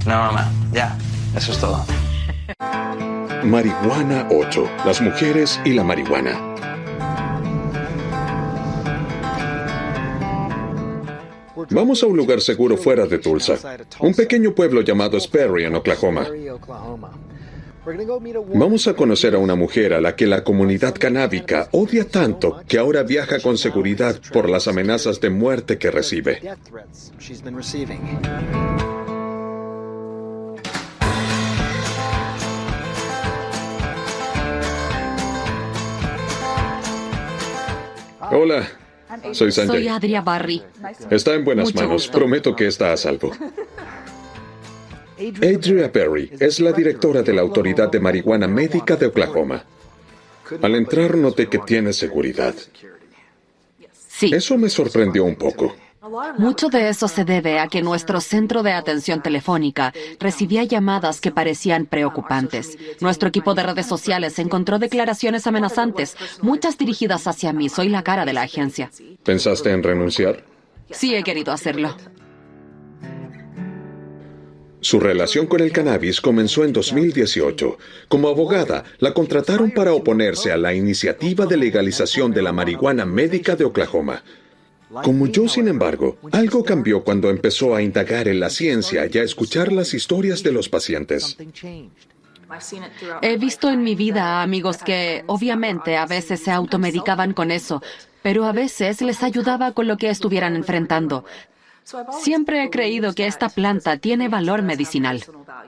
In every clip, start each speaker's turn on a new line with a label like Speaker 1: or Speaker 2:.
Speaker 1: No, mamá, ya, eso es todo.
Speaker 2: Marihuana 8. Las mujeres y la marihuana. Vamos a un lugar seguro fuera de Tulsa, un pequeño pueblo llamado Sperry, en Oklahoma. Vamos a conocer a una mujer a la que la comunidad canábica odia tanto que ahora viaja con seguridad por las amenazas de muerte que recibe. Hola, soy Sanjay.
Speaker 3: Soy Adria Barry.
Speaker 2: Está en buenas
Speaker 3: Mucho
Speaker 2: manos.
Speaker 3: gusto.
Speaker 2: Prometo que está a salvo. Adria Barry es la directora de la Autoridad de Marihuana Médica de Oklahoma. Al entrar noté que tiene seguridad.
Speaker 3: Sí,
Speaker 2: Eso me sorprendió un poco.
Speaker 3: mucho de eso se debe a que nuestro centro de atención telefónica recibía llamadas que parecían preocupantes. Nuestro equipo de redes sociales encontró declaraciones amenazantes, muchas dirigidas hacia mí. Soy la cara de la agencia.
Speaker 2: ¿Pensaste en renunciar?
Speaker 3: Sí he querido hacerlo.
Speaker 2: Su relación con el cannabis comenzó en 2018. Como abogada, la contrataron para oponerse a la iniciativa de legalización de la marihuana médica de Oklahoma. Como yo, sin embargo, algo cambió cuando empezó a indagar en la ciencia y a escuchar las historias de los pacientes.
Speaker 3: He visto en mi vida a amigos que, obviamente, a veces se automedicaban con eso, pero a veces les ayudaba con lo que estuvieran enfrentando. Siempre he creído que esta planta tiene valor medicinal.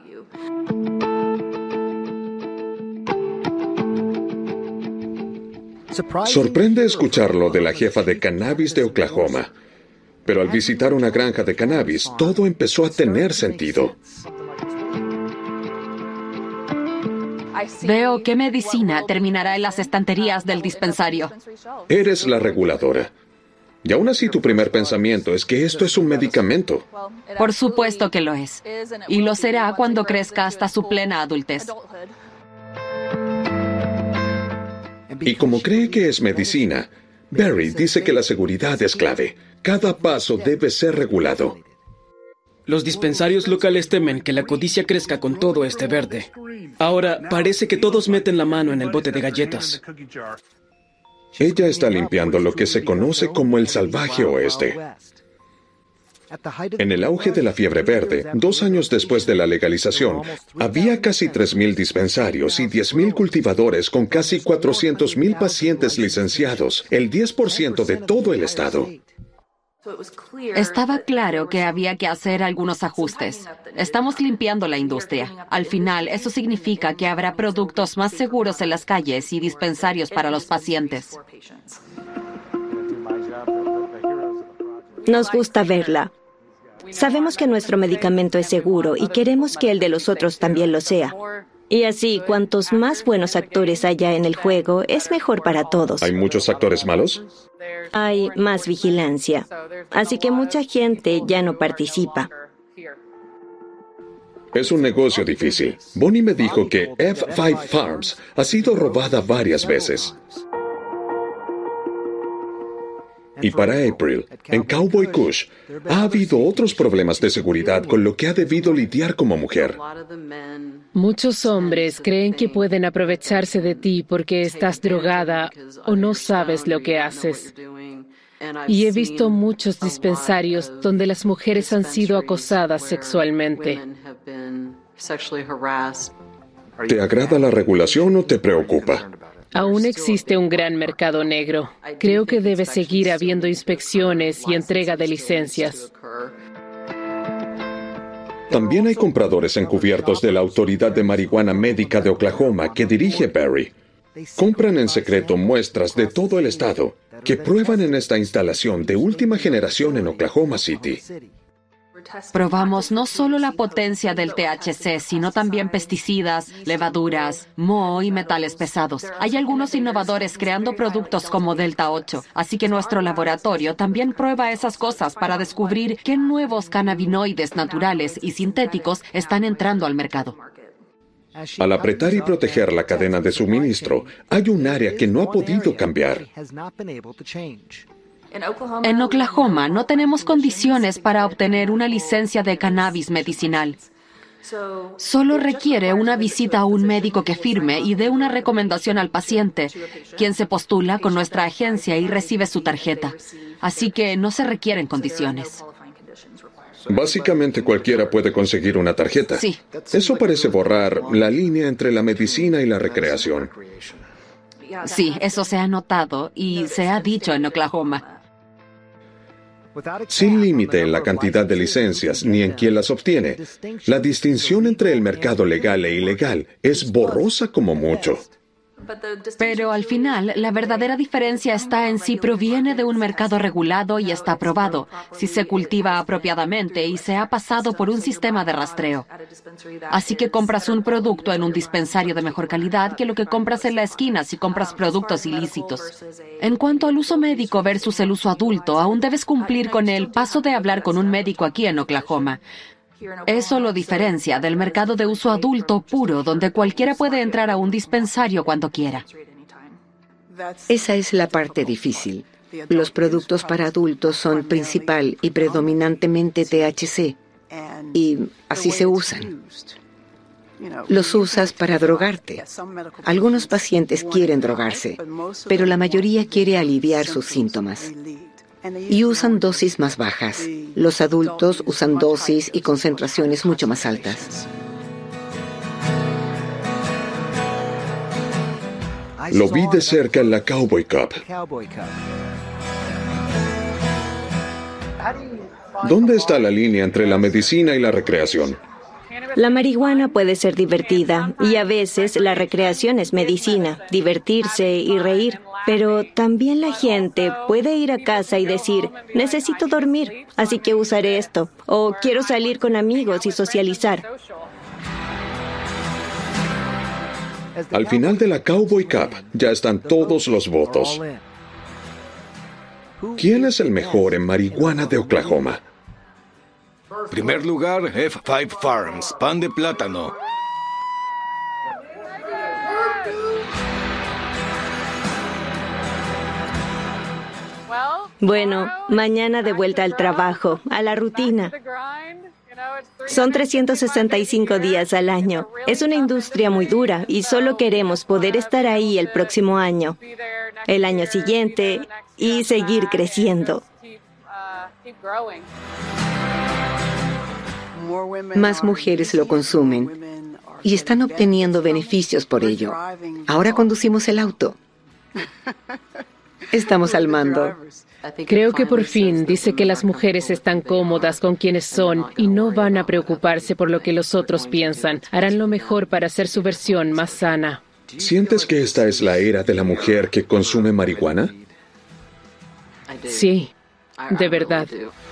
Speaker 2: Sorprende escucharlo de la jefa de cannabis de Oklahoma. Pero al visitar una granja de cannabis, todo empezó a tener sentido.
Speaker 3: Veo que medicina terminará en las estanterías del dispensario.
Speaker 2: Eres la reguladora. Y aún así tu primer pensamiento es que esto es un medicamento.
Speaker 3: Por supuesto que lo es. Y lo será cuando crezca hasta su plena adultez.
Speaker 2: Y como cree que es medicina, Barry dice que la seguridad es clave. Cada paso debe ser regulado.
Speaker 4: Los dispensarios locales temen que la codicia crezca con todo este verde. Ahora parece que todos meten la mano en el bote de galletas.
Speaker 2: Ella está limpiando lo que se conoce como el salvaje oeste. En el auge de la fiebre verde, 2 años después de la legalización, había casi 3,000 dispensarios y 10,000 cultivadores con casi 400,000 pacientes licenciados, el 10% de todo el estado.
Speaker 3: Estaba claro que había que hacer algunos ajustes. Estamos limpiando la industria. Al final, eso significa que habrá productos más seguros en las calles y dispensarios para los pacientes.
Speaker 5: Nos gusta verla. Sabemos que nuestro medicamento es seguro y queremos que el de los otros también lo sea. Y así, cuantos más buenos actores haya en el juego, es mejor para todos.
Speaker 2: ¿Hay muchos actores malos?
Speaker 5: Hay más vigilancia. Así que mucha gente ya no participa.
Speaker 2: Es un negocio difícil. Bonnie me dijo que F5 Farms ha sido robada varias veces. Y para April, en Cowboy Kush, ha habido otros problemas de seguridad con lo que ha debido lidiar como mujer.
Speaker 6: Muchos hombres creen que pueden aprovecharse de ti porque estás drogada o no sabes lo que haces. Y he visto muchos dispensarios donde las mujeres han sido acosadas sexualmente.
Speaker 2: ¿Te agrada la regulación o te preocupa?
Speaker 6: Aún existe un gran mercado negro. Creo que debe seguir habiendo inspecciones y entrega de licencias.
Speaker 2: También hay compradores encubiertos de la Autoridad de Marihuana Médica de Oklahoma que dirige Barry. Compran en secreto muestras de todo el estado que prueban en esta instalación de última generación en Oklahoma City.
Speaker 3: Probamos no solo la potencia del THC, sino también pesticidas, levaduras, moho y metales pesados. Hay algunos innovadores creando productos como Delta 8, así que nuestro laboratorio también prueba esas cosas para descubrir qué nuevos cannabinoides naturales y sintéticos están entrando al mercado.
Speaker 2: Al apretar y proteger la cadena de suministro, hay un área que no ha podido cambiar.
Speaker 3: En Oklahoma no tenemos condiciones para obtener una licencia de cannabis medicinal. Solo requiere una visita a un médico que firme y dé una recomendación al paciente, quien se postula con nuestra agencia y recibe su tarjeta. Así que no se requieren condiciones.
Speaker 2: Básicamente cualquiera puede conseguir una tarjeta.
Speaker 3: Sí.
Speaker 2: Eso parece borrar la línea entre la medicina y la recreación.
Speaker 3: Sí, eso se ha notado y se ha dicho en Oklahoma.
Speaker 2: Sin límite en la cantidad de licencias ni en quién las obtiene, la distinción entre el mercado legal e ilegal es borrosa como mucho.
Speaker 3: Pero al final, la verdadera diferencia está en si proviene de un mercado regulado y está aprobado, si se cultiva apropiadamente y se ha pasado por un sistema de rastreo. Así que compras un producto en un dispensario de mejor calidad que lo que compras en la esquina si compras productos ilícitos. En cuanto al uso médico versus el uso adulto, aún debes cumplir con el paso de hablar con un médico aquí en Oklahoma. Eso lo diferencia del mercado de uso adulto puro, donde cualquiera puede entrar a un dispensario cuando quiera.
Speaker 7: Esa es la parte difícil. Los productos para adultos son principal y predominantemente THC, y así se usan. Los usas para drogarte. Algunos pacientes quieren drogarse, pero la mayoría quiere aliviar sus síntomas. Y usan dosis más bajas. Los adultos usan dosis y concentraciones mucho más altas.
Speaker 2: Lo vi de cerca en la Cowboy Cup. ¿Dónde está la línea entre la medicina y la recreación?
Speaker 5: La marihuana puede ser divertida y a veces la recreación es medicina, divertirse y reír. Pero también la gente puede ir a casa y decir, necesito dormir, así que usaré esto. O quiero salir con amigos y socializar.
Speaker 2: Al final de la Cowboy Cup ya están todos los votos. ¿Quién es el mejor en marihuana de Oklahoma?
Speaker 8: Primer lugar, F5 Farms, pan de plátano.
Speaker 5: Bueno, mañana de vuelta al trabajo, a la rutina. Son 365 días al año. Es una industria muy dura y solo queremos poder estar ahí el próximo año, el año siguiente y seguir creciendo.
Speaker 7: Más mujeres lo consumen y están obteniendo beneficios por ello. Ahora conducimos el auto. Estamos al mando.
Speaker 6: Creo que por fin dice que las mujeres están cómodas con quienes son y no van a preocuparse por lo que los otros piensan. Harán lo mejor para hacer su versión más sana.
Speaker 2: ¿Sientes que esta es la era de la mujer que consume marihuana?
Speaker 6: Sí, de verdad.